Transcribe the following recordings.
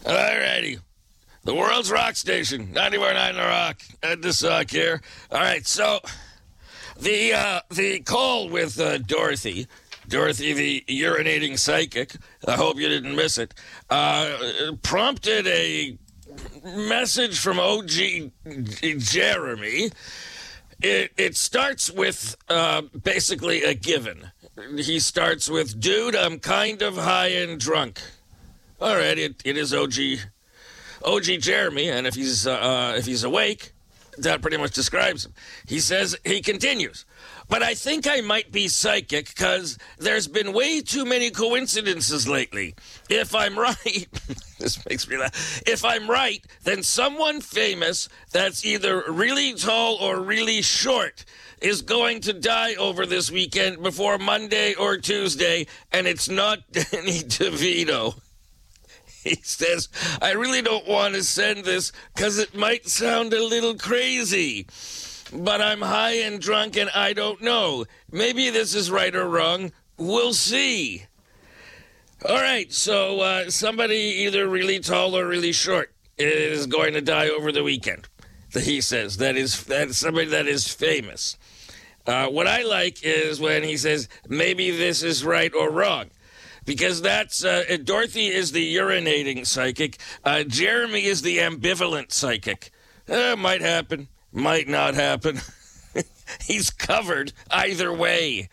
Alrighty. The world's rock station, 94.9 The Rock. Ed the Sock here. All right, so the call with Dorothy, the urinating psychic, I hope you didn't miss it, prompted a message from OG Jeremy. It starts with basically a given. He starts with, dude, I'm kind of high and drunk. All right, it is OG Jeremy, and if he's awake, that pretty much describes him. He continues, but I think I might be psychic because there's been way too many coincidences lately. If I'm right, this makes me laugh. If I'm right, then someone famous that's either really tall or really short is going to die over this weekend before Monday or Tuesday, and it's not Danny DeVito. He says, I really don't want to send this because it might sound a little crazy, but I'm high and drunk and I don't know. Maybe this is right or wrong. We'll see. All right, so somebody either really tall or really short is going to die over the weekend. He says that is somebody that is famous. What I like is when he says, maybe this is right or wrong. Because that's, Dorothy is the urinating psychic. Jeremy is the ambivalent psychic. Might happen, might not happen. He's covered either way.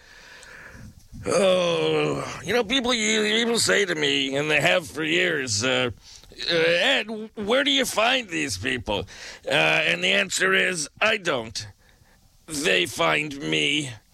Oh, people say to me, and they have for years, Ed, where do you find these people? And the answer is, I don't. They find me.